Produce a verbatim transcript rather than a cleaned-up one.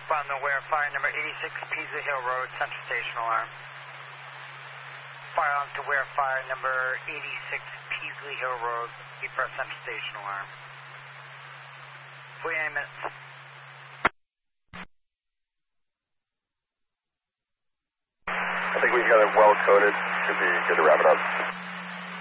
Respond to where fire number eighty-six Peasley Hill Road, Central Station alarm. Fire on to where fire number eighty-six Peasley Hill Road, East Central Station alarm. forty-nine minutes. I think we got it well coded. Should be good to wrap it up.